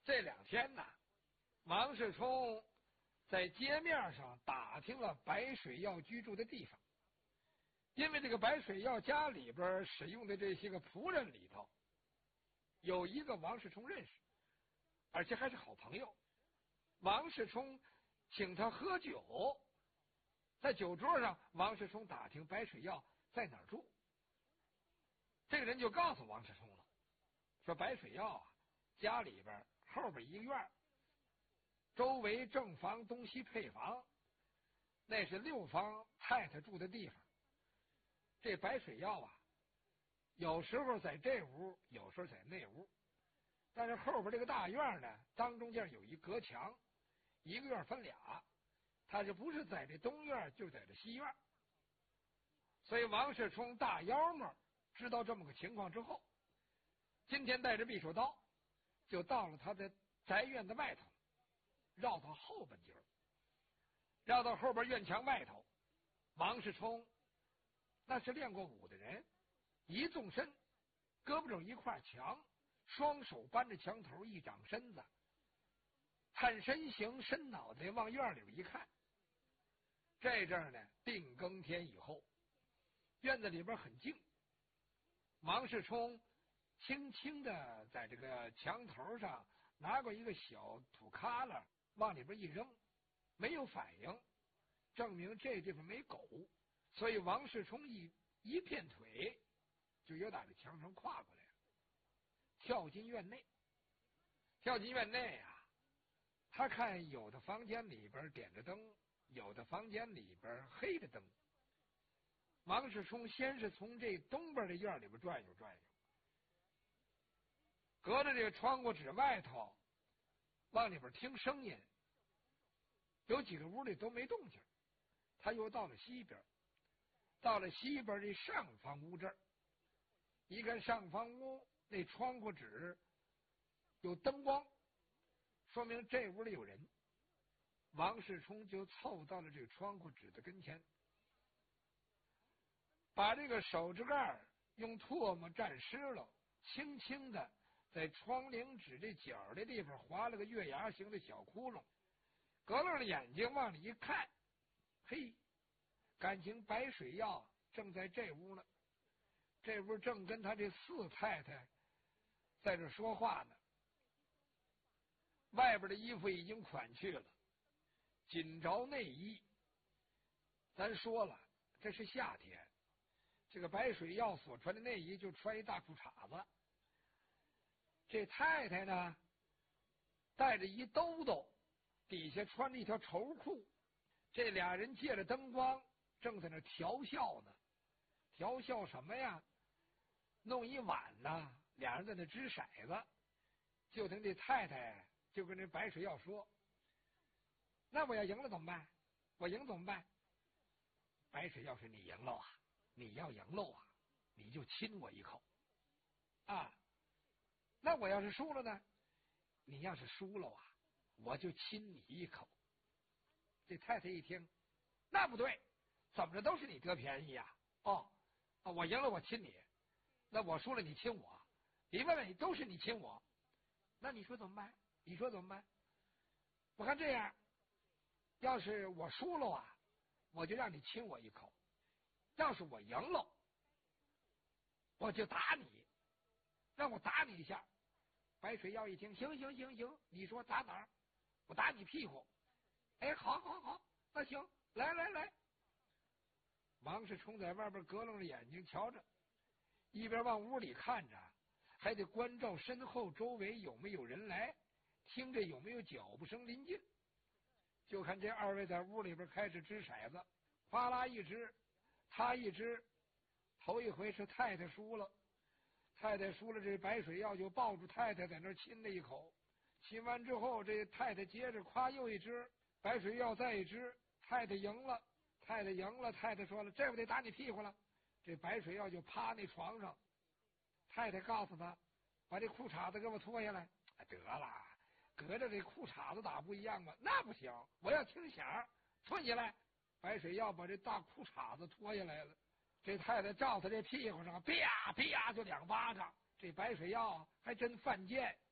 这2天呢，王世充在街面上打听了白水耀居住的地方，因为这个白水耀家里边使用的这些个仆人里头，有一个王世充认识，而且还是好朋友。王世充请他喝酒，在酒桌上，王世充打听白水耀在哪儿住。这个人就告诉王世充了，说白水耀啊，家里边后边一个院，周围正房东西配房，那是6房太太住的地方。这白水耀啊，有时候在这屋，有时候在那屋，但是后边这个大院呢，当中间有一隔墙，一个院分俩，他是不是在这东院，就在这西院。所以王世充大妖们知道这么个情况之后，今天带着匕首刀就到了他的宅院的外头，绕到后半截，绕到后边院墙外头。王世充那是练过武的人，一纵身，胳膊肘一块墙，双手扳着墙头，一掌身子，探身形，伸脑袋往院里一看。这阵儿呢，定更天以后，院子里边很静。王世充轻轻的在这个墙头上拿过一个小土旮旯，往里边一扔，没有反应，证明这地方没狗。所以王世充一片腿就由打这墙上跨过来了，跳进院内。跳进院内啊，他看有的房间里边点着灯，有的房间里边黑着灯。王世充先是从这东边的院里边转悠转悠，隔着这个窗户纸外头往里边听声音，有几个屋里都没动静。他又到了西边，到了西边这上房屋这儿，一看上房屋那窗户纸有灯光，说明这屋里有人。王世充就凑到了这个窗户纸的跟前，把这个手指盖用唾沫蘸湿了，轻轻的在窗棂纸这角的地方划了个月牙形的小窟窿，隔楞着眼睛往里一看，嘿，感情白水耀正在这屋呢，这屋正跟他这4太太在这说话呢。外边的衣服已经款去了，仅着内衣。咱说了，这是夏天，这个白水耀所穿的内衣就穿一大裤衩子。这太太呢，带着一兜兜，底下穿着一条绸裤。这俩人借着灯光正在那调笑呢。调笑什么呀？弄一碗呢，俩人在那掷骰子。就听这太太就跟这白水耀说，那我要赢了怎么办？我赢怎么办？白水耀说，你赢了啊，你要赢了啊，你就亲我一口啊。那我要是输了呢？你要是输了啊，我就亲你一口。这太太一听，那不对，怎么着都是你得便宜呀？我赢了我亲你，那我输了你亲我，你问问都是你亲我，那你说怎么办？你说怎么办？我看这样，要是我输了啊，我就让你亲我一口；要是我赢了，我就打你，让我打你一下。白水耀一听，行，你说打哪儿？我打你屁股。哎，好，那行，来。王世充在外边隔楞着眼睛瞧着，一边往屋里看着，还得关照身后周围有没有人来，听着有没有脚步声临近。就看这2位在屋里边开始掷骰子，哗啦一掷，他一掷，头一回是太太输了。太太输了，这白水耀就抱住太太在那亲了一口。亲完之后，这太太接着夸又一只，白水耀再一只，太太赢了。太太说了，这不得打你屁股了。这白水耀就趴那床上，太太告诉他，把这裤衩子给我脱下来。得了，隔着这裤衩子打不一样吗？那不行，我要听响，吞下来。白水耀把这大裤衩子脱下来了，这太太照他这屁股上，啪就2巴掌。这白水耀还真犯贱，